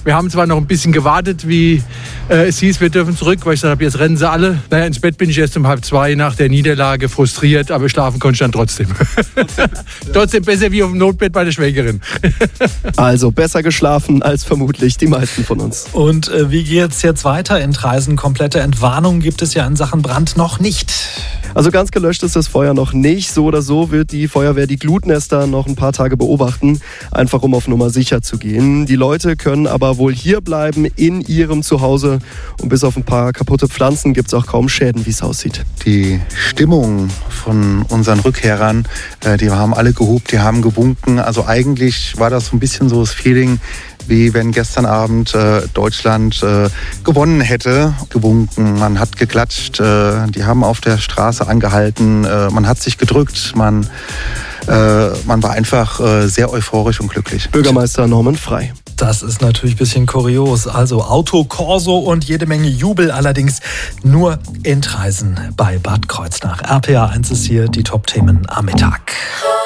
Wir haben zwar noch ein bisschen gewartet, wie es hieß, wir dürfen zurück, weil ich gesagt habe, jetzt rennen sie alle. Naja, ins Bett bin ich erst um 1:30 nach der Niederlage, frustriert, aber schlafen konnte ich dann trotzdem. Trotzdem besser wie auf dem Notbett bei der Schwägerin. Also besser geschlafen als vermutlich die meisten von uns. Und wie geht's jetzt weiter in Traisen? Komplette Entwarnung gibt es ja in Sachen Brand noch nicht. Also ganz gelöscht ist das Feuer noch nicht. So oder so wird die Feuerwehr die Glutnester noch ein paar Tage beobachten, einfach um auf Nummer sicher zu gehen. Die Leute können aber wohl hier bleiben in ihrem Zuhause. Und bis auf ein paar kaputte Pflanzen gibt es auch kaum Schäden, wie es aussieht. Die Stimmung von unseren Rückkehrern, die haben alle gehupt, die haben gewunken. Also eigentlich war das so ein bisschen so das Feeling, wie wenn gestern Abend Deutschland gewonnen hätte. Gewunken, man hat geklatscht, die haben auf der Straße angehalten, man hat sich gedrückt, man war einfach sehr euphorisch und glücklich. Bürgermeister Norman Frey. Das ist natürlich ein bisschen kurios. Also Autokorso und jede Menge Jubel, allerdings nur in Traisen bei Bad Kreuznach. RPA 1 ist hier, die Top-Themen am Mittag.